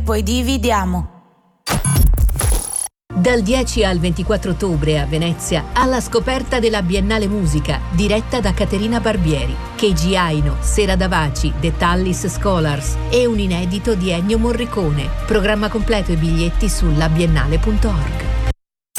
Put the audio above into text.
poi dividiamo. Dal 10 al 24 ottobre a Venezia, alla scoperta della Biennale Musica, diretta da Caterina Barbieri, Keiji Aino, Sera Davaci, The Tallis Scholars e un inedito di Ennio Morricone. Programma completo e biglietti su labiennale.org.